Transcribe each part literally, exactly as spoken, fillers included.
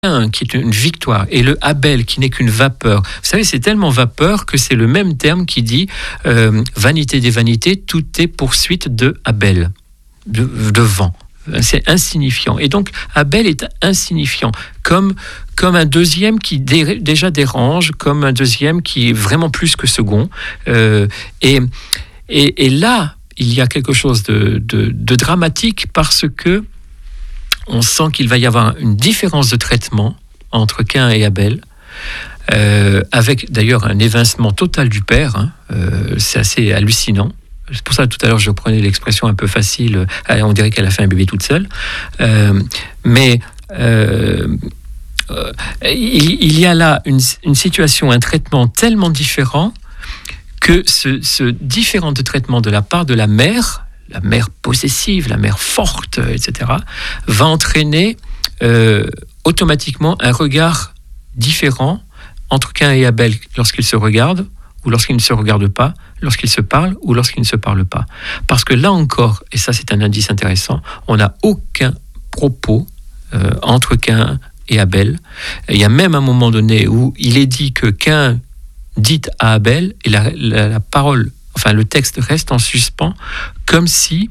qui est une victoire et le Abel qui n'est qu'une vapeur. Vous savez, c'est tellement vapeur que c'est le même terme qui dit euh, vanité des vanités, tout est poursuite de Abel, de, de vent. C'est insignifiant. Et donc, Abel est insignifiant, comme, comme un deuxième qui dé, déjà dérange, comme un deuxième qui est vraiment plus que second. Euh, et, et, et là, il y a quelque chose de, de, de dramatique parce que on sent qu'il va y avoir une différence de traitement entre Caïn et Abel, euh, avec d'ailleurs un évincement total du père. Hein, euh, c'est assez hallucinant. C'est pour ça que tout à l'heure je prenais l'expression un peu facile, on dirait qu'elle a fait un bébé toute seule. Euh, mais euh, euh, il, il y a là une, une situation, un traitement tellement différent que ce, ce différent de traitement de la part de la mère, la mère possessive, la mère forte, et cetera, va entraîner euh, automatiquement un regard différent entre Caïn et Abel lorsqu'ils se regardent ou lorsqu'ils ne se regardent pas, lorsqu'ils se parlent ou lorsqu'ils ne se parlent pas. Parce que là encore, et ça c'est un indice intéressant, on n'a aucun propos euh, entre Caïn et Abel. Et il y a même un moment donné où il est dit que Caïn dit à Abel, et la, la, la parole, enfin le texte reste en suspens, comme si,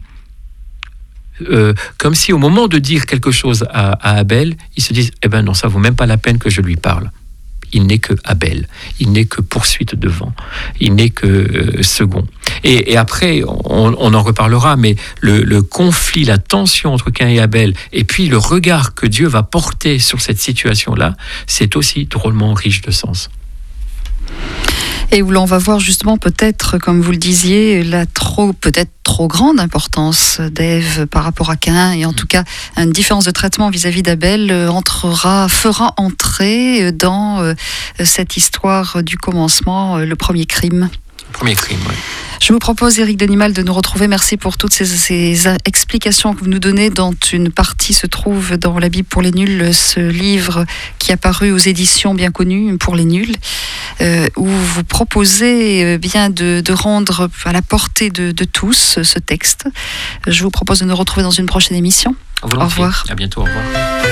euh, comme si au moment de dire quelque chose à, à Abel, ils se disent, eh ben non, ça vaut même pas la peine que je lui parle. Il n'est que Abel, il n'est que poursuite de vent, il n'est que euh, second. Et, et après, on, on en reparlera, mais le, le conflit, la tension entre Caïn et Abel, et puis le regard que Dieu va porter sur cette situation-là, c'est aussi drôlement riche de sens. Et où l'on va voir justement peut-être, comme vous le disiez, la trop, peut-être trop grande importance d'Ève par rapport à Caïn, et en tout cas une différence de traitement vis-à-vis d'Abel entrera, fera entrer dans euh, cette histoire du commencement, euh, le premier crime. Le premier crime, oui. Je vous propose, Éric Denimal, de nous retrouver. Merci pour toutes ces, ces explications que vous nous donnez, dont une partie se trouve dans la Bible pour les nuls, ce livre qui est apparu aux éditions bien connues pour les nuls, euh, où vous proposez euh, bien de, de rendre à la portée de, de tous ce texte. Je vous propose de nous retrouver dans une prochaine émission. Au revoir. À bientôt, au revoir.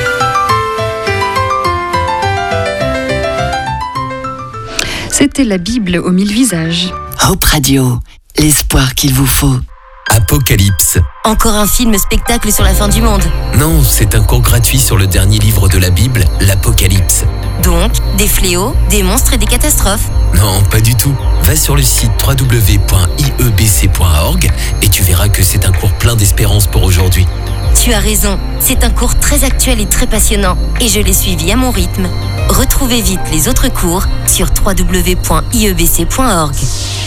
C'était la Bible aux mille visages. Hope Radio, l'espoir qu'il vous faut. Apocalypse. Encore un film spectacle sur la fin du monde. Non, c'est un cours gratuit sur le dernier livre de la Bible, l'Apocalypse. Donc, des fléaux, des monstres et des catastrophes. Non, pas du tout. Va sur le site w w w point i e b c point org et tu verras que c'est un cours plein d'espérance pour aujourd'hui. Tu as raison, c'est un cours très actuel et très passionnant, et je l'ai suivi à mon rythme. Retrouvez vite les autres cours sur w w w point i e b c point org.